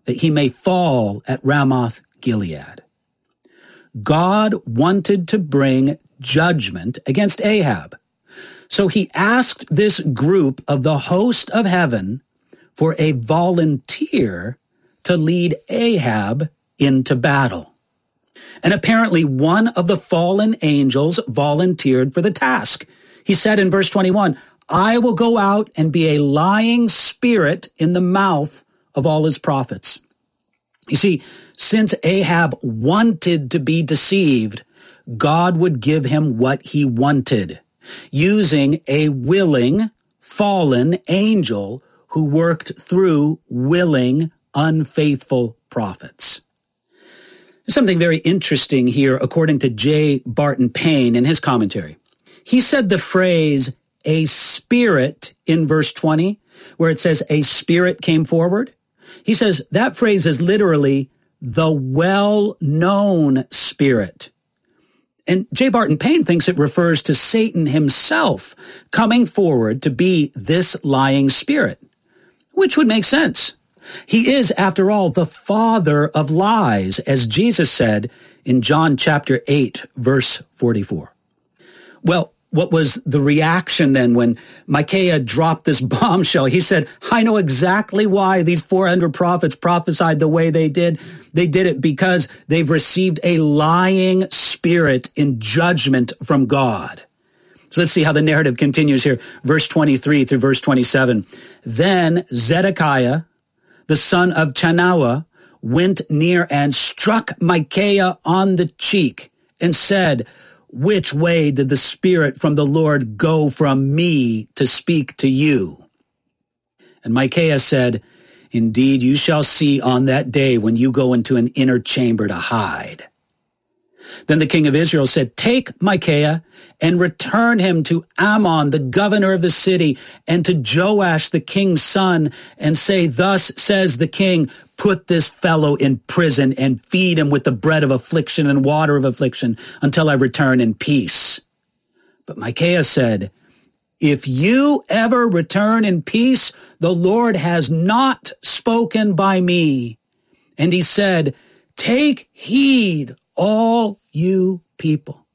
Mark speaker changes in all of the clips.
Speaker 1: that he may fall at Ramoth Gilead. God wanted to bring judgment against Ahab. So he asked this group of the host of heaven for a volunteer to lead Ahab into battle. And apparently one of the fallen angels volunteered for the task. He said in verse 21, I will go out and be a lying spirit in the mouth of all his prophets. You see, since Ahab wanted to be deceived, God would give him what he wanted, using a willing, fallen angel who worked through willing, unfaithful prophets. There's something very interesting here, according to J. Barton Payne in his commentary. He said the phrase, a spirit, in verse 20, where it says a spirit came forward. He says that phrase is literally the well-known spirit. And J. Barton Payne thinks it refers to Satan himself coming forward to be this lying spirit, which would make sense. He is, after all, the father of lies, as Jesus said in John chapter 8, verse 44. Well, what was the reaction then when Micaiah dropped this bombshell? He said, I know exactly why these 400 prophets prophesied the way they did. They did it because they've received a lying spirit in judgment from God. So let's see how the narrative continues here. Verse 23 through verse 27. Then Zedekiah, the son of Chanoah, went near and struck Micaiah on the cheek and said, which way did the Spirit from the Lord go from me to speak to you? And Micaiah said, indeed, you shall see on that day when you go into an inner chamber to hide. Then the king of Israel said, take Micaiah and return him to Ammon, the governor of the city, and to Joash, the king's son, and say, thus says the king, put this fellow in prison and feed him with the bread of affliction and water of affliction until I return in peace. But Micaiah said, if you ever return in peace, the Lord has not spoken by me. And he said, take heed, all you people.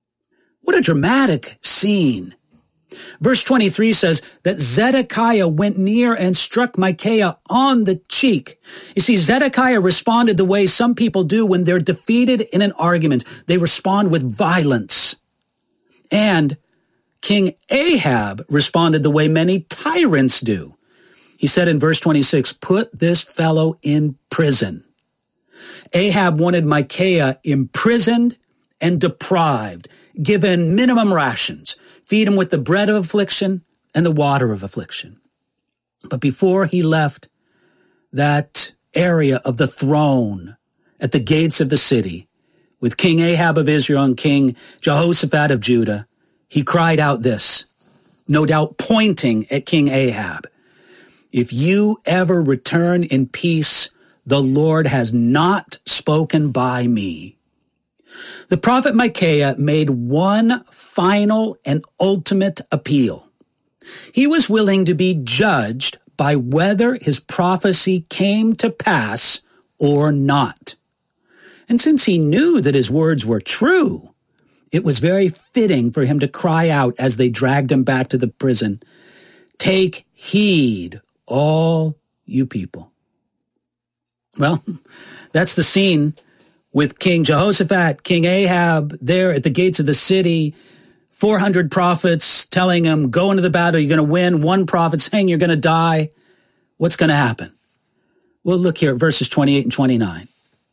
Speaker 1: What a dramatic scene. Verse 23 says that Zedekiah went near and struck Micaiah on the cheek. You see, Zedekiah responded the way some people do when they're defeated in an argument. They respond with violence. And King Ahab responded the way many tyrants do. He said in verse 26, put this fellow in prison. Ahab wanted Micaiah imprisoned and deprived, given minimum rations, feed him with the bread of affliction and the water of affliction. But before he left that area of the throne at the gates of the city with King Ahab of Israel and King Jehoshaphat of Judah, he cried out this, no doubt pointing at King Ahab, if you ever return in peace, the Lord has not spoken by me. The prophet Micaiah made one final and ultimate appeal. He was willing to be judged by whether his prophecy came to pass or not. And since he knew that his words were true, it was very fitting for him to cry out as they dragged him back to the prison, take heed, all you people. Well, that's the scene with King Jehoshaphat, King Ahab, there at the gates of the city, 400 prophets telling him, go into the battle, you're going to win. One prophet saying you're going to die. What's going to happen? Well, look here at verses 28 and 29.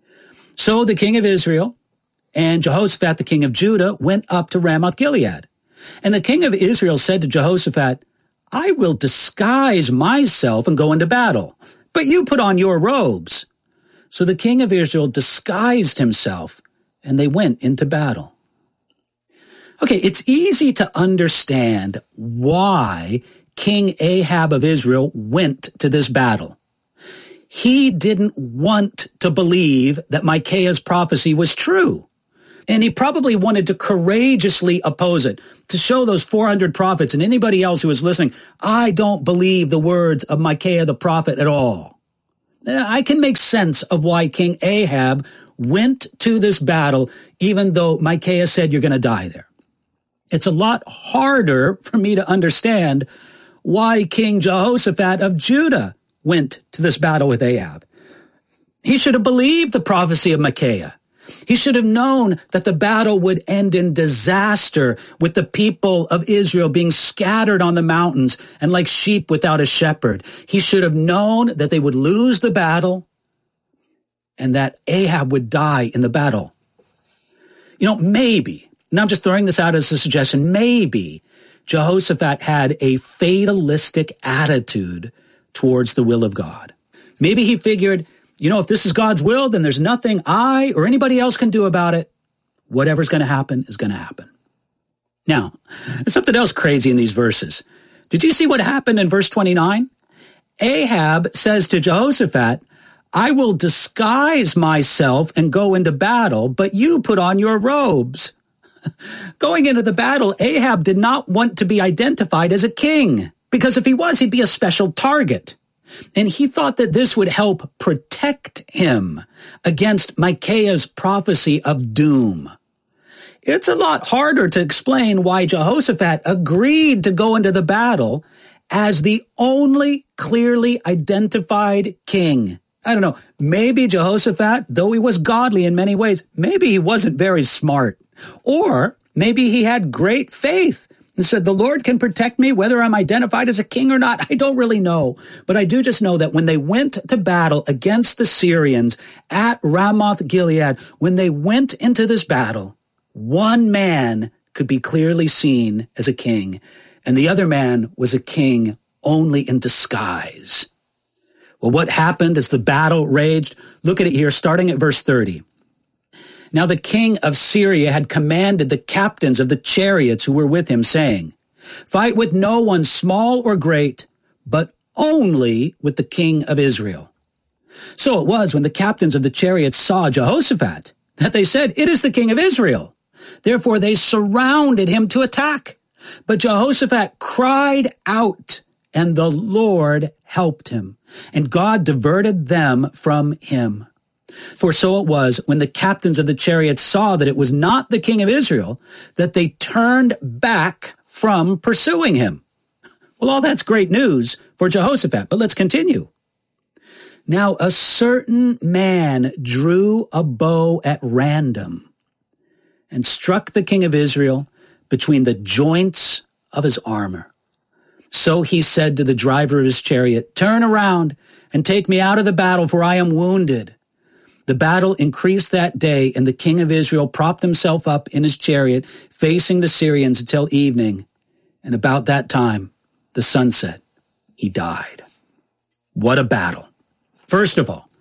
Speaker 1: So the king of Israel and Jehoshaphat, the king of Judah, went up to Ramoth Gilead. And the king of Israel said to Jehoshaphat, I will disguise myself and go into battle, but you put on your robes. So the king of Israel disguised himself, and they went into battle. Okay, it's easy to understand why King Ahab of Israel went to this battle. He didn't want to believe that Micaiah's prophecy was true. And he probably wanted to courageously oppose it, to show those 400 prophets and anybody else who was listening, I don't believe the words of Micaiah the prophet at all. I can make sense of why King Ahab went to this battle, even though Micaiah said you're going to die there. It's a lot harder for me to understand why King Jehoshaphat of Judah went to this battle with Ahab. He should have believed the prophecy of Micaiah. He should have known that the battle would end in disaster, with the people of Israel being scattered on the mountains and like sheep without a shepherd. He should have known that they would lose the battle and that Ahab would die in the battle. Maybe, and I'm just throwing this out as a suggestion, maybe Jehoshaphat had a fatalistic attitude towards the will of God. Maybe he figured, if this is God's will, then there's nothing I or anybody else can do about it. Whatever's going to happen is going to happen. Now, there's something else crazy in these verses. Did you see what happened in verse 29? Ahab says to Jehoshaphat, I will disguise myself and go into battle, but you put on your robes. Going into the battle, Ahab did not want to be identified as a king, because if he was, he'd be a special target. And he thought that this would help protect him against Micaiah's prophecy of doom. It's a lot harder to explain why Jehoshaphat agreed to go into the battle as the only clearly identified king. I don't know, maybe Jehoshaphat, though he was godly in many ways, maybe he wasn't very smart. Or maybe he had great faith and said, the Lord can protect me whether I'm identified as a king or not. I don't really know. But I do just know that when they went to battle against the Syrians at Ramoth Gilead, when they went into this battle, one man could be clearly seen as a king, and the other man was a king only in disguise. Well, what happened as the battle raged? Look at it here, starting at verse 30. Now the king of Syria had commanded the captains of the chariots who were with him, saying, fight with no one, small or great, but only with the king of Israel. So it was when the captains of the chariots saw Jehoshaphat that they said, it is the king of Israel. Therefore they surrounded him to attack. But Jehoshaphat cried out, and the Lord helped him, and God diverted them from him. For so it was when the captains of the chariots saw that it was not the king of Israel, that they turned back from pursuing him. Well, all that's great news for Jehoshaphat, but let's continue. Now a certain man drew a bow at random and struck the king of Israel between the joints of his armor. So he said to the driver of his chariot, turn around and take me out of the battle, for I am wounded. The battle increased that day, and the king of Israel propped himself up in his chariot, facing the Syrians until evening. And about that time, the sun set, he died. What a battle. First of all,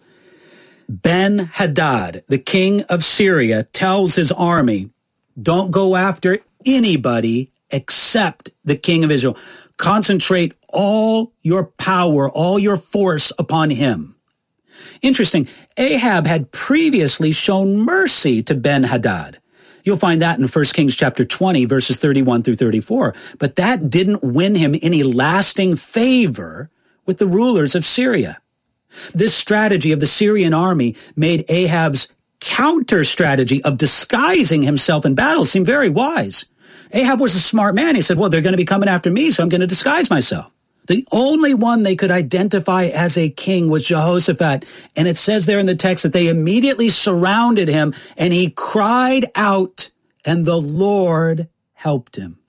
Speaker 1: Ben-Hadad, the king of Syria, tells his army, don't go after anybody except the king of Israel. Concentrate all your power, all your force upon him. Interesting, Ahab had previously shown mercy to Ben-Hadad. You'll find that in 1 Kings chapter 20, verses 31 through 34. But that didn't win him any lasting favor with the rulers of Syria. This strategy of the Syrian army made Ahab's counter strategy of disguising himself in battle seem very wise. Ahab was a smart man. He said, well, they're going to be coming after me, so I'm going to disguise myself. The only one they could identify as a king was Jehoshaphat. And it says there in the text that they immediately surrounded him, and he cried out, and the Lord helped him.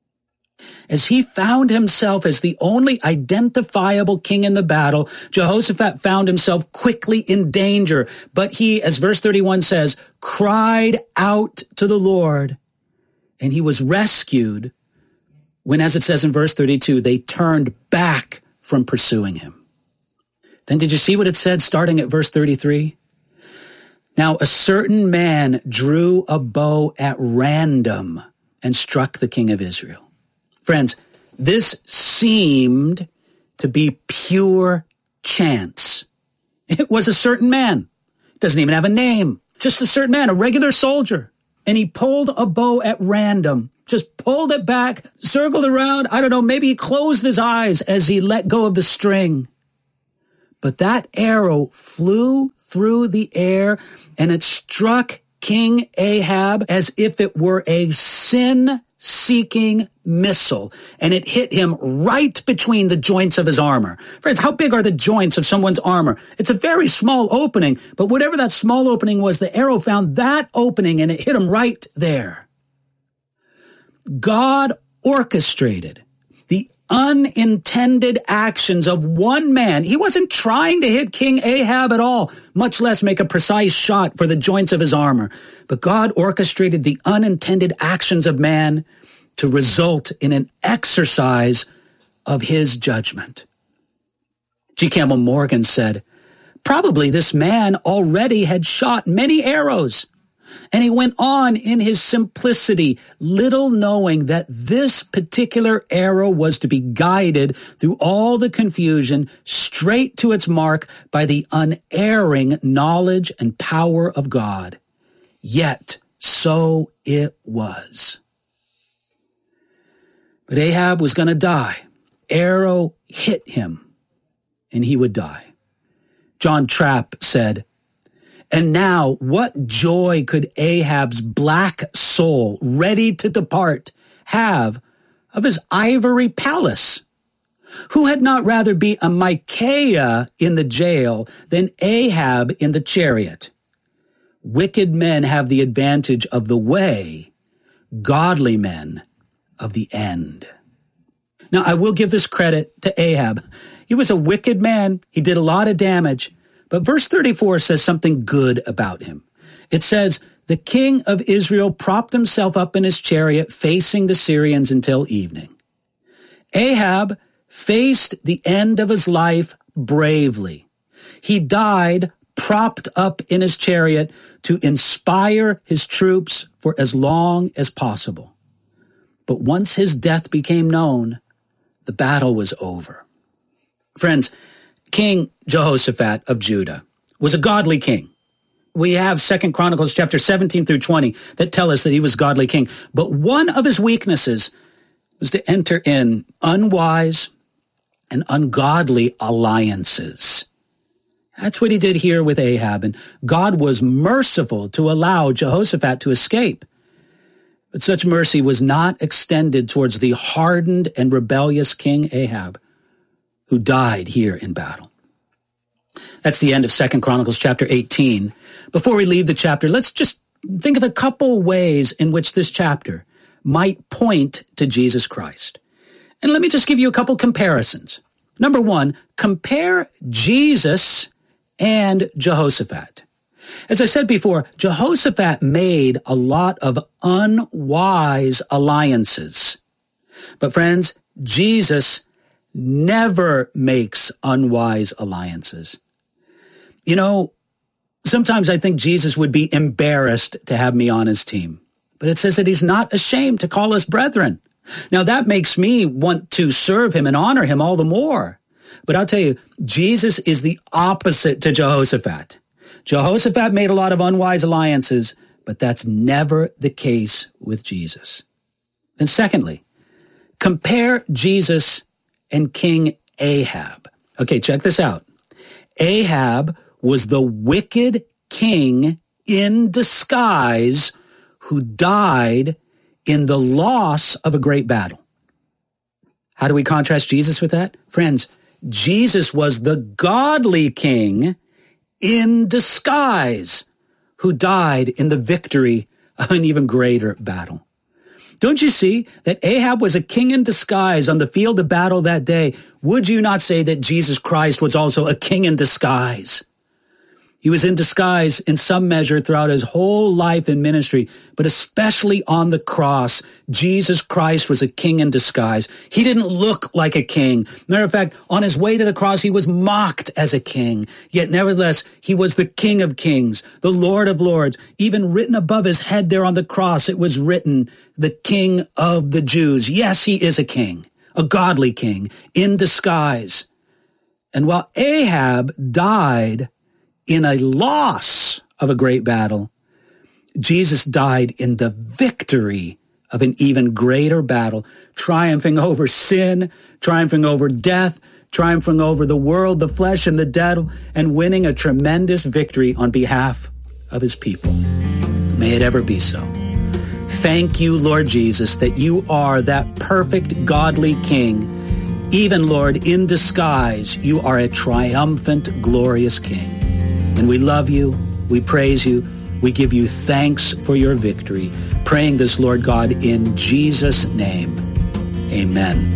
Speaker 1: As he found himself as the only identifiable king in the battle, Jehoshaphat found himself quickly in danger. But he, as verse 31 says, cried out to the Lord, and he was rescued when, as it says in verse 32, they turned back from pursuing him. Then did you see what it said starting at verse 33? Now a certain man drew a bow at random and struck the king of Israel. Friends, this seemed to be pure chance. It was a certain man. Doesn't even have a name. Just a certain man, a regular soldier. And he pulled a bow at random, just pulled it back, circled around. I don't know, maybe he closed his eyes as he let go of the string. But that arrow flew through the air and it struck King Ahab as if it were a sin-seeking missile, and it hit him right between the joints of his armor. Friends, how big are the joints of someone's armor? It's a very small opening, but whatever that small opening was, the arrow found that opening and it hit him right there. God orchestrated the unintended actions of one man. He wasn't trying to hit King Ahab at all, much less make a precise shot for the joints of his armor. But God orchestrated the unintended actions of man to result in an exercise of his judgment. G. Campbell Morgan said, probably this man already had shot many arrows, and he went on in his simplicity, little knowing that this particular arrow was to be guided through all the confusion straight to its mark by the unerring knowledge and power of God. Yet so it was. But Ahab was going to die. Arrow hit him, and he would die. John Trapp said, and now what joy could Ahab's black soul, ready to depart, have of his ivory palace? Who had not rather be a Micaiah in the jail than Ahab in the chariot? Wicked men have the advantage of the way, godly men of the end. Now, I will give this credit to Ahab. He was a wicked man. He did a lot of damage. But verse 34 says something good about him. It says, the king of Israel propped himself up in his chariot facing the Syrians until evening. Ahab faced the end of his life bravely. He died propped up in his chariot to inspire his troops for as long as possible. But once his death became known, the battle was over. Friends, King Jehoshaphat of Judah was a godly king. We have 2 Chronicles chapter 17 through 20 that tell us that he was a godly king. But one of his weaknesses was to enter in unwise and ungodly alliances. That's what he did here with Ahab, and God was merciful to allow Jehoshaphat to escape. But such mercy was not extended towards the hardened and rebellious King Ahab, who died here in battle. That's the end of 2 Chronicles chapter 18. Before we leave the chapter, let's just think of a couple ways in which this chapter might point to Jesus Christ. And let me just give you a couple comparisons. Number one, compare Jesus and Jehoshaphat. As I said before, Jehoshaphat made a lot of unwise alliances. But friends, Jesus never makes unwise alliances. You know, sometimes I think Jesus would be embarrassed to have me on his team. But it says that he's not ashamed to call us brethren. Now that makes me want to serve him and honor him all the more. But I'll tell you, Jesus is the opposite to Jehoshaphat. Jehoshaphat made a lot of unwise alliances, but that's never the case with Jesus. And secondly, compare Jesus and King Ahab. Okay, check this out. Ahab was the wicked king in disguise who died in the loss of a great battle. How do we contrast Jesus with that? Friends, Jesus was the godly king in disguise who died in the victory of an even greater battle. Don't you see that Ahab was a king in disguise on the field of battle that day? Would you not say that Jesus Christ was also a king in disguise? He was in disguise in some measure throughout his whole life and ministry, but especially on the cross, Jesus Christ was a king in disguise. He didn't look like a king. Matter of fact, on his way to the cross, he was mocked as a king. Yet nevertheless, he was the King of Kings, the Lord of Lords. Even written above his head there on the cross, it was written, the King of the Jews. Yes, he is a king, a godly king in disguise. And while Ahab died in a loss of a great battle, Jesus died in the victory of an even greater battle, triumphing over sin, triumphing over death, triumphing over the world, the flesh, and the devil, and winning a tremendous victory on behalf of his people. May it ever be so. Thank you, Lord Jesus, that you are that perfect, godly King. Even, Lord, in disguise, you are a triumphant, glorious King. And we love you, we praise you, we give you thanks for your victory. Praying this, Lord God, in Jesus' name. Amen.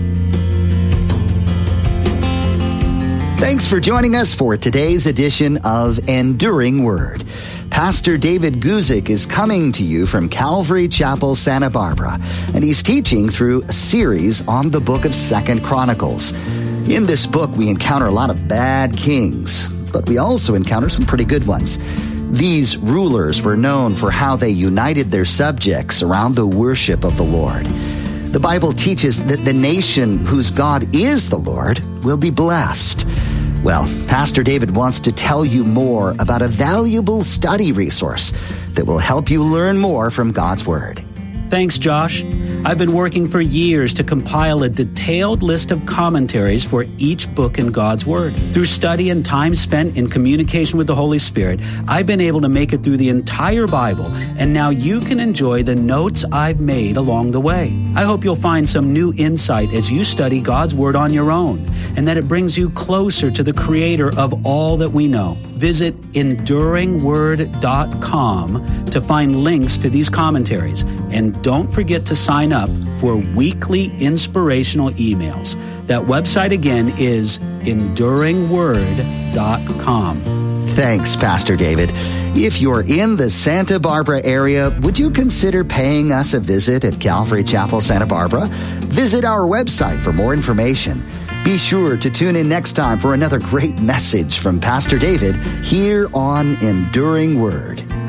Speaker 2: Thanks for joining us for today's edition of Enduring Word. Pastor David Guzik is coming to you from Calvary Chapel, Santa Barbara, and he's teaching through a series on the book of 2 Chronicles. In this book, we encounter a lot of bad kings, but we also encounter some pretty good ones. These rulers were known for how they united their subjects around the worship of the Lord. The Bible teaches that the nation whose God is the Lord will be blessed. Well, Pastor David wants to tell you more about a valuable study resource that will help you learn more from God's Word.
Speaker 1: Thanks, Josh. I've been working for years to compile a detailed list of commentaries for each book in God's Word. Through study and time spent in communication with the Holy Spirit, I've been able to make it through the entire Bible, and now you can enjoy the notes I've made along the way. I hope you'll find some new insight as you study God's Word on your own, and that it brings you closer to the Creator of all that we know. Visit EnduringWord.com to find links to these commentaries, and don't forget to sign up for weekly inspirational emails. That website again is EnduringWord.com.
Speaker 2: Thanks, Pastor David. If you're in the Santa Barbara area, would you consider paying us a visit at Calvary Chapel, Santa Barbara? Visit our website for more information. Be sure to tune in next time for another great message from Pastor David here on Enduring Word.